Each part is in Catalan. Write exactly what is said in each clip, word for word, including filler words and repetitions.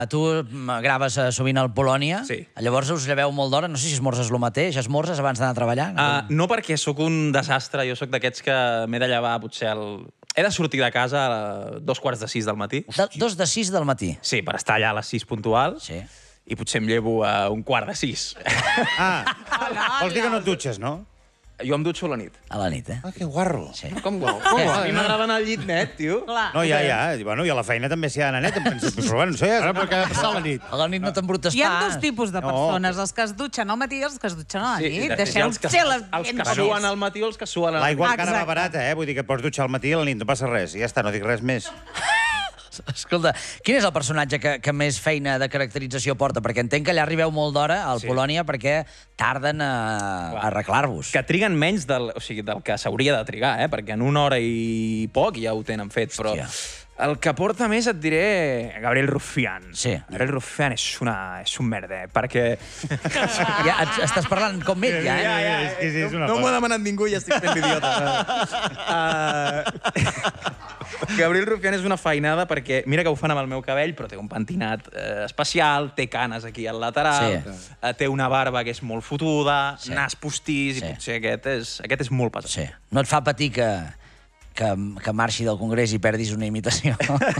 Tu graves sovint al Polònia, sí. Llavors us lleveu molt d'hora, no sé si esmorzes el mateix, esmorzes abans d'anar a treballar? Uh, no, perquè sóc un desastre, jo sóc d'aquests que m'he de llevar potser al... He de sortir de casa a dos quarts de sis del matí. De, dos de sis del matí? Sí, per estar allà a les sis puntual. Sí. I potser em llevo a un quart de sis. Ah, vols dir que no et dutxes, no? Jo em dutxo a la nit. A la nit, eh? Ah, que guarro. Sí. Com guau? Com guau? A mi m'agrada anar al llit net, tio. No, ja, ja. Bueno, i a la feina també s'hi ha d'anar net, em penso. Però bueno, això ja és... Però què ha de passar a la nit? A la nit no t'embrutes pas. Hi ha dos tipus de persones, els que es dutxen al matí i els que es dutxen a la nit. Deixeu ser la gent. Els que suen al matí o els que suen a la nit. L'aigua encara va barata, eh? Vull dir que pots dutxar al matí i a la nit no passa res. I ja està, no dic res més. Escolta, quin és el personatge que, que més feina de caracterització porta? Perquè entenc que allà arribeu molt d'hora al sí. Polònia perquè tarden a, a arreglar-vos. Que triguen menys del, o sigui, del que s'hauria de trigar, eh? Perquè en una hora i poc ja ho tenen fet. Però Hòstia. El que porta més et diré Gabriel Rufián. Sí. Gabriel Rufián és, una, és un merda, perquè... Ja estàs parlant com ell, ja, eh? Ja, ja, és que sí, és una no cosa. m'ho ha demanat ningú i ja estic fent l'idiota. uh... Gabriel Rufián és una feinada perquè, mira que ho fan amb el meu cabell, però té un pentinat eh, especial, té canes aquí al lateral, Sí. eh, té una barba que és molt fotuda, Sí. nas postís, Sí. i potser aquest és, aquest és molt pesat. Sí. No et fa patir que, que, que marxi del Congrés i perdis una imitació?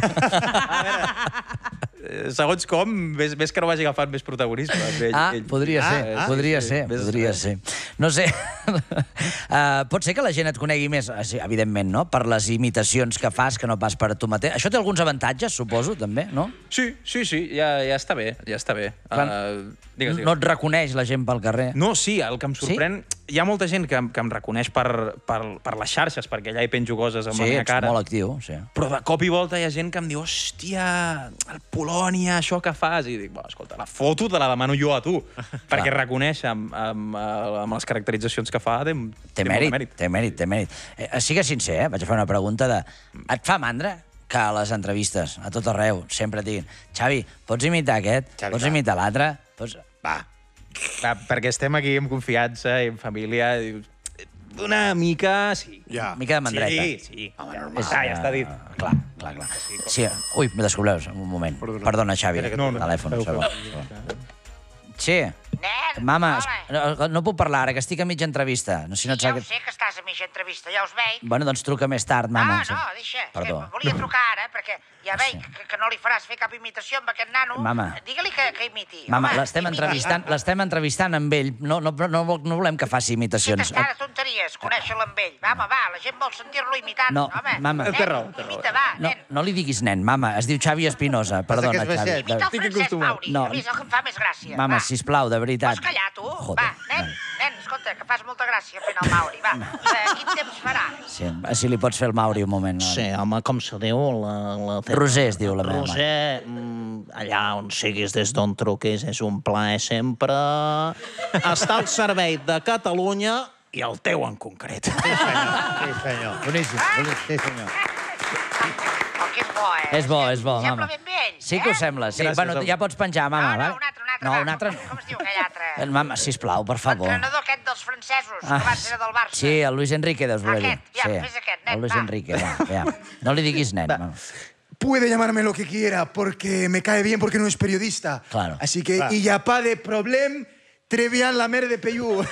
Eh, Segons com, ves, ves que no vagi agafant més protagonisme. Ell, Ah, ell. podria ser, Ah, podria sí, ser, ves- podria ser. No sé, uh, pot ser que la gent et conegui més, eh, sí, evidentment, no?, per les imitacions que fas que no pas per tu mateix. Això té alguns avantatges, suposo, també, no? Sí, sí, sí, ja, ja està bé, ja està bé. Clar, Uh, digues, digues. No et reconeix la gent pel carrer? No, sí, el que em sorprèn... Sí? Hi ha molta gent que, em- que em reconeix per, per, per les xarxes, perquè allà hi penjo coses amb Sí, la meva ets cara. molt actiu, sí. Però de cop i volta hi ha gent que em diu hòstia, el Polònia, això que fas? I dic, bueno, escolta, la foto te la demano jo a tu, perquè reconèixer amb, amb, amb les caracteritzacions que fa té, Té mèrit, mèrit, té mèrit, té mèrit. Eh, sigues sincer, eh? Vaig a fer una pregunta de... Et fa mandra que a les entrevistes, a tot arreu, sempre et diguin Xavi, pots imitar aquest? Xavi, Pots va. imitar l'altre? Pots... Va. Clar, perquè estem aquí amb confiança i en família. I dius, una mica, sí. Ja. Mica de mandreta. Sí, sí. Home, normal. És, Ah, ja està dit. Uh, clar, clar, clar. Sí, ui, me descobreu un moment. Perdona, Perdona Xavi. No, no. Telèfon, un segon. Sí. Nen, Mama, hola. no, no puc parlar ara, que estic a mitja entrevista. No, si no et Ja sap ho que... sé que estàs a mitja entrevista, ja us veig. Bueno, doncs truca més tard, mama. Ah, no, deixa. Perdó. Que volia trucar ara, perquè ja veig que, que no li faràs fer cap imitació amb aquest nano. Mama. Digue-li que, que imiti. Mama, home, l'estem imiti. entrevistant, l'estem entrevistant amb ell. No, no, no, vol- no volem que faci Sí, imitacions. t'està de tonteries, conèixer-lo amb ell. Va, home, va, la gent vol sentir-lo imitant. No, home. mama. Nen, Té raó, té raó. Imita, va, No, nen. no li diguis nen, mama. Es diu Xavi Espinosa. Perdona, que és Xavi. baixet. Imita el Estic Francesc acostumat. Mauri. No. No. És el que em fa més gràcia. Mama, va. sisplau, de veritat. Vols callar, tu? Joder. Va, nen, nen, escolta, que fas molta gràcia fent el Mauri, va. Eh, Quin temps farà? Sí, si li pots fer el Mauri un moment. No? Sí, home, com se diu? La, la... Roser es diu la meva mare. Roser, mm, allà on siguis, des d'on truquis, és un plaer sempre estar al servei de Catalunya i el teu en concret. Sí, senyor. Sí, senyor. Boníssim, boníssim. Sí, senyor. Oh, que és bo, eh? És bo, és bo, Sembla mama. ben bé ell, Sí que ho eh? sembla, sí. Gràcies, Bueno, home. ja pots penjar, mama. No, no, va? un altre, un altre. No, va. un altre. Com, com es diu aquell altre? Eh, Mama, sisplau, per favor. L'entrenador aquest dels francesos, Ah, que abans era del Barça. Sí, el Luis Enrique, deus voler dir. Aquest, ja, Sí, fes aquest, nen, el Luis va. Enrique, va, ja. No li diguis nen, mama. Puede llamarme lo que quiera porque me cae bien porque no es periodista. Claro. Así que, Claro. y ya pa de problem, très bien la mère de Peyú.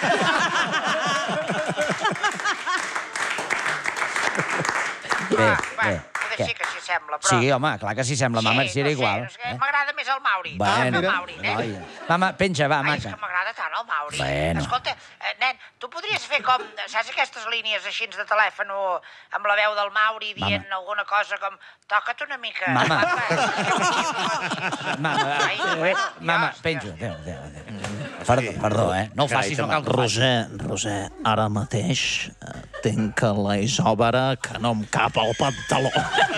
Bé, Va, bé. potser sí que s'hi sembla, però... Sí, home, clar que s'hi sembla, mama, si era no sé, igual. no sé, M'agrada més el Mauri. Bueno, el Mauri, nen. noia. Mama, penja, va, Ai, és maca. que m'agrada tant el Mauri. Bueno. Escolta, eh, nen, tu podries fer com... Saps aquestes línies així de telèfon amb la veu del Mauri dient Mama. alguna cosa com toca't una mica... Mama. papa". Mama, Ai, bueno, mama, Dios, penjo. Adéu, adéu, adéu. Perdó, perdó, eh? No ho facis, no cal que ho facis. Roser, Roser, ara mateix eh, tinc la isòbara que no em cap al pantaló.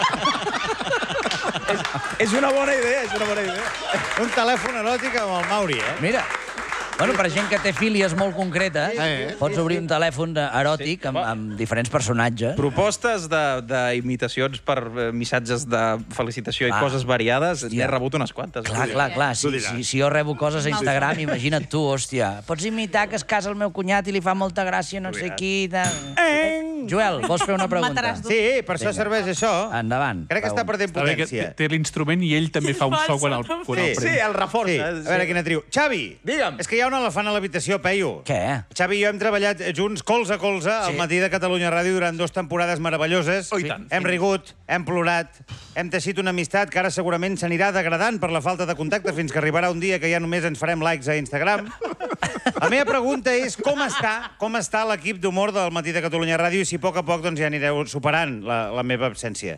És una bona idea, és una bona idea. Un telèfon eròtic amb el Mauri, eh? Mira, bueno, per gent que té fílies molt concretes, Sí. pots obrir un telèfon eròtic amb, amb diferents personatges. Propostes de- d'imitacions per eh, missatges de felicitació i Clar. coses variades, Hòstia. n'he rebut unes quantes. Clar, clar, clar. Si, si, si jo rebo coses a Instagram, imagina't tu, hòstia. Pots imitar que es casa el meu cunyat i li fa molta gràcia no sé qui... De... En Joel, vols fer una pregunta? Mataràs Sí, per això serveix això. Endavant. Crec que està perdent A veure, que potència. té té l'instrument i ell també fa un so quan el, quan el Sí. pren. Sí, el reforça. Sí, a veure quina triu. Xavi, Digue'm. és que hi ha un elefant a l'habitació, Peyu. Què? Xavi i jo hem treballat junts, colze a colze, al matí de Catalunya Ràdio durant dues temporades meravelloses. Oh, i tant. Hem rigut, hem plorat, hem teixit una amistat que ara segurament s'anirà degradant per la falta de contacte fins que arribarà un dia que ja només ens farem likes a Instagram. La meva pregunta és com està com està l'equip d'humor del matí de Catalunya Ràdio i si a poc a poc doncs, ja anireu superant la, la meva absència.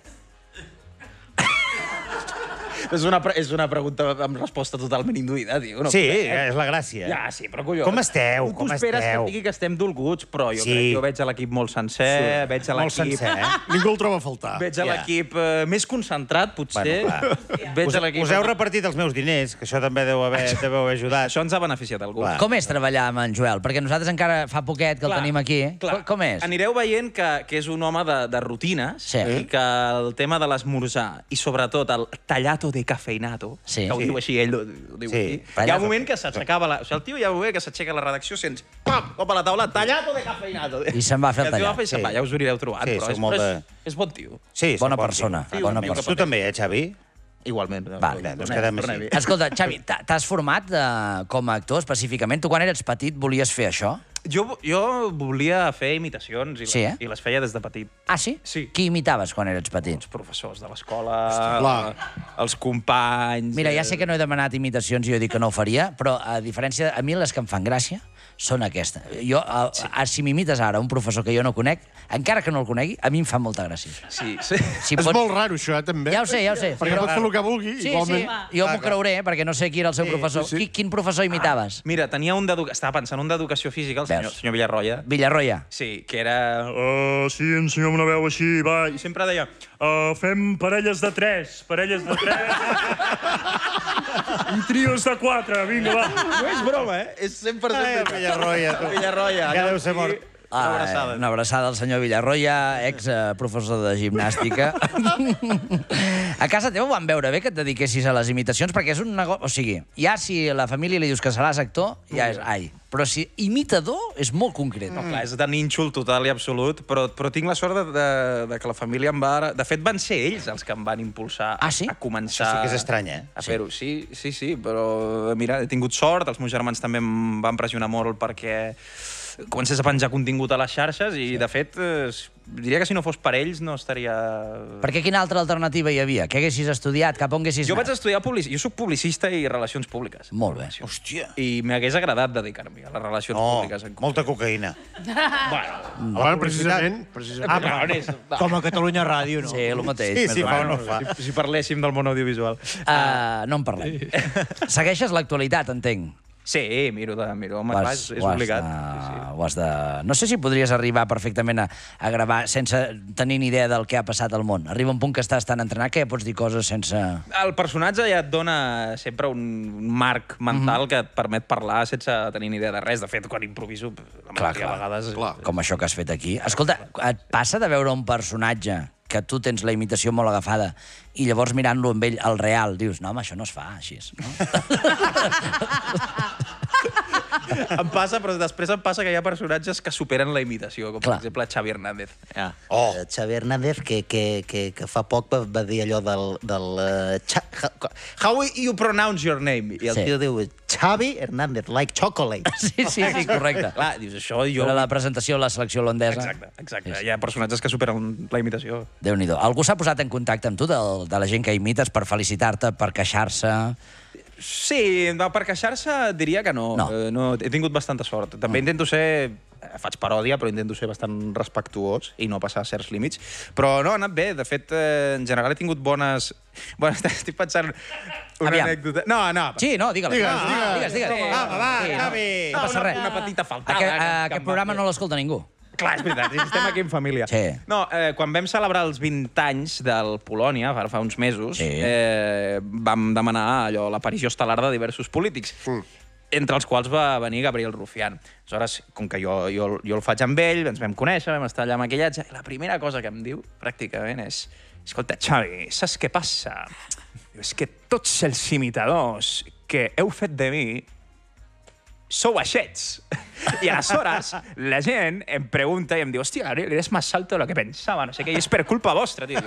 És una, pre és una pregunta amb resposta totalment induïda, tio. No Sí, crec. és la gràcia. Ja, sí, però collons. Com esteu? Tu Com esperes que esteu? et digui que estem dolguts, però jo, Sí. crec, jo veig a l'equip molt sencer, veig a Molt l'equip... sencer, eh? Ningú el troba a faltar. Veig a Ja. l'equip eh, més concentrat, potser. Bueno, veig Us, a l'equip... us heu repartit els meus diners, que això també deu haver, deveu haver ajudat. Això ens ha beneficiat a algú. Clar. Com és treballar amb en Joel? Perquè nosaltres encara fa poquet que el tenim aquí. Clar. Com és? Anireu veient que, que és un home de, de rutines Sí. i que el tema de l'esmorzar i sobretot el tallato de cafeinato, Sí. que ho Sí. diu així, ell ho, ho diu Sí. així, hi ha Tallato. un moment que s'aixecava la... O sigui, el tio hi ha un moment que s'aixeca a la redacció sents pam, cop a la taula, tallato de cafeinato. I se'n va a fer el I el tio tallat. va fer i se'n Sí. va, ja us ho anireu trobant, Sí, però, sou és, molt però de- és, és bon tio. Sí, Bona sóc bon persona, tio. bona Tu persona. també, eh, Xavi? Igualment. Vale, doncs quedem així. Escolta, Xavi, t'ha- t'has format eh, com a actor específicament? Tu quan eres petit volies fer això? Jo, jo volia fer imitacions i, Sí, les, eh? i les feia des de petit. Ah, sí? Sí. Qui imitaves quan eres petit? Els professors de l'escola, els companys... Mira, ja sé que no he demanat imitacions i jo dic que no ho faria, però a diferència, a mi les que em fan gràcia són aquestes. Jo, a, a, si m'imites ara un professor que jo no conec, encara que no el conegui, a mi em fa molta gràcia. Sí, sí. Si És pot- molt raro, això, eh, també. Ja ho sé, ja ho sé. Perquè pot fer el que vulgui, Sí, igualment. sí, jo m'ho creuré, eh, perquè no sé qui era el seu professor. sí, sí. Qui, quin professor imitaves? Mira, tenia un d'educació... Estava pensant un d'educació física, el senyor, Veus? senyor Villarroya. Villarroya. Sí, que era... Uh, sí, ensenya'm una veu així, va. I sempre deia... Uh, fem parelles de tres, parelles de tres... I trios de quatre, vinga, va. No és broma, eh? És cent per cent Ai, el Villarroya, tu. Villarroya. Ja deu ser mort. Una Ah, abraçada. una abraçada al senyor Villarroya, ex eh, professor de gimnàstica. A casa teva ho van veure bé que et dediquessis a les imitacions, perquè és un negoci... O sigui, ja si a la família li dius que seràs actor, ja és... Ai, però si imitador és molt concret. No, clar, és de nínxol total i absolut, però, però tinc la sort de, de, de que la família em va... De fet, van ser ells els que em van impulsar Ah, sí? a començar... Això sí que és estrany, eh? A fer-ho. Sí, sí, sí, però mira, he tingut sort, els meus germans també em van pressionar molt perquè comencés a penjar contingut a les xarxes i, de fet, eh, diria que si no fos per ells no estaria... Perquè quina altra alternativa hi havia? Què haguessis estudiat? Cap on haguessis Jo vaig anat? estudiar publicitat. Jo soc publicista i relacions públiques. Molt bé. Hòstia. I m'hagués agradat dedicar-me a les relacions No, públiques. En molta cocaïna. Bueno, precisament, precisament. Ah, però on és? Com a Catalunya Ràdio, no? Sí, el mateix. Sí, més sí, o fa o menys. no fa. Si, si parléssim del món audiovisual. Uh, no en parlem. Segueixes l'actualitat, entenc. Sí, miro, de, miro. Home, Ho clar, has- és, és ho has obligat. de- Sí, sí. ho has de... No sé si podries arribar perfectament a, a gravar sense tenir ni idea del que ha passat al món. Arriba un punt que estàs tan entrenat que ja pots dir coses sense... El personatge ja et dona sempre un marc mental mm -hmm. que et permet parlar sense tenir ni idea de res. De fet, quan improviso, la Clar, majoria clar. de vegades... Clar. Com això que has fet aquí. Escolta, et passa de veure un personatge que tu tens la imitació molt agafada i llavors mirant-lo amb ell al real dius, no, home, això no es fa així. No? Em passa, però després em passa que hi ha personatges que superen la imitació, com Clar. per exemple Xavi Hernández. Ja. Oh. Eh, Xavi Hernández, que, que, que, que fa poc va, va dir allò del... del uh, Xa, How you pronounce your name? I el Sí. tio diu, Xavi Hernández, like chocolate. Sí, sí, sí, correcte. Clar, dius, això jo... Era la presentació de la selecció holandesa. Exacte, exacte. Hi ha personatges que superen la imitació. Déu-n'hi-do. Algú s'ha posat en contacte amb tu, de, de la gent que imites, per felicitar-te, per queixar-se... Sí, no, per queixar-se diria que no. No. Eh, no. He tingut bastanta sort. També intento ser... eh, Faig paròdia, però intento ser bastant respectuós i no passar certs límits. Però no, ha anat bé. De fet, eh, en general he tingut bones... Bueno, estic pensant una Aviam. anècdota... No, no. Sí, no, digue-la. Digues, Ah, digues. digues, digues. Sí. Va, va, Sí, no. Xavi. No passa una, res. una petita faltada. Aquest, que- que aquest em va programa fer. no l'escolta ningú. Clar, és veritat, estem aquí en família. Sí. No, eh, quan vam celebrar els vint anys del Polònia, fa, fa uns mesos, Sí. eh, vam demanar allò l'aparició estel·lar de diversos polítics. Mm. Entre els quals va venir Gabriel Rufián. Aleshores, com que jo, jo, jo el faig amb ell, ens vam conèixer, vam estar allà a maquillatge, i la primera cosa que em diu, pràcticament, és escolta, Xavi, saps què passa? Diu, és que tots els imitadors que heu fet de mi sou baixets. I aleshores la gent em pregunta i em diu, hòstia, Gabriel, eres más alto de lo que pensaba, no sé què, i és per culpa vostra, tio.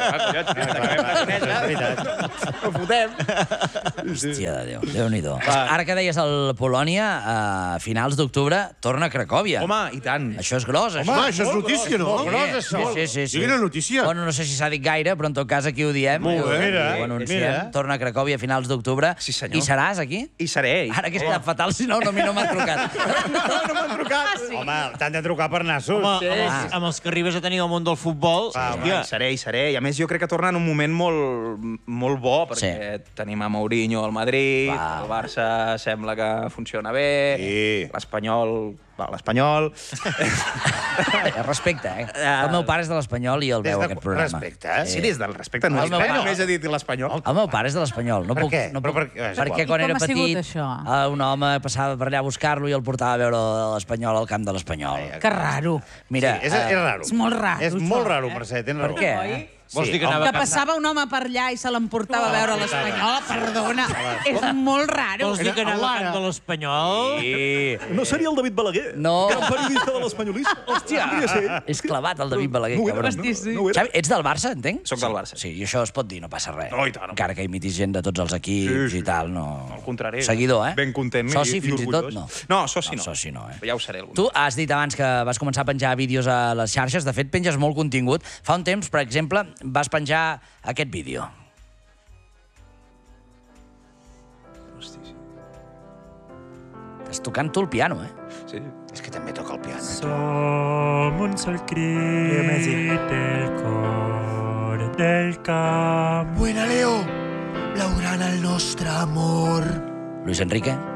Ho fotem. Hòstia de Déu, Déu-n'hi-do. Ara que deies el Polònia, a finals d'octubre, torna a Cracòvia. Home, i tant. Això és gros, això. Home, això és notícia, no? Molt gros, això. Sí, sí, sí. Quina notícia. Bueno, no sé si s'ha dit gaire, però en tot cas aquí ho diem. Molt bé. Ho- Mira, ho anunciem. mira. Torna a Cracòvia a finals d'octubre. Sí, senyor. I seràs aquí? I seré. Ara que està fatal, si no, no, a mi no m'ha trucat. Ah, sí? Home, t'han de trucar per nassos. Home, amb, els, amb els que arribes a tenir al món del futbol... Ah, home, hi seré, hi seré. I a més jo crec que torna en un moment molt, molt bo, perquè sí. tenim a Mourinho al Madrid, Va. el Barça sembla que funciona bé, Sí. l'Espanyol... Va, l'Espanyol... Respecte, eh? El meu pare és de l'Espanyol i el Des veu, de aquest programa. respecte, eh? Sí, des del respecte. No, El meu no, pare- només he dit l'Espanyol. El meu pare és de l'Espanyol. No Per puc, què? No Però puc, per què? És perquè igual. quan I era com ha sigut petit, això? eh, un home passava per allà a buscar-lo i el portava a veure l'Espanyol al camp de l'Espanyol. Que raro. Mira, Sí, és, és eh, raro. És molt raro, És això, molt eh? raro, Mercè, tens per raó. què? Oi? Vols dir que home. anava Que passava un home per allà i se l'emportava a veure l'Espanyol, perdona. És molt raro. Vols dir que anava a camp de l'Espanyol? Sí. No seria el David Balaguer? No. Gran periodista de l'espanyolisme? Hòstia! Podria ser. És clavat, el David Balaguer, No ho era, cabron. no, Hosti, sí. no ho era. Xavi, ets del Barça, entenc? Soc del Barça. Sí, i això es pot dir, no passa res. No, i tant. Encara que imitis gent de tots els equips Sí, sí. i tal, no... Al contrari. Seguidor, eh? Ben content. Soci, i, fins i tot, orgullós. no. No, soci no. No, soci no, eh? Ja ho seré algun Tu has dit abans que vas començar a penjar vídeos a les xarxes. De fet, penges molt contingut. Fa un temps, per exemple, vas penjar aquest vídeo. Hosti, sí. Estàs tocant tu el piano, eh? Sí. És que també toca el piano. Som un sol crit del cor del camp. Buena, Leo. Blaugrana el nostre amor. Luis Enrique?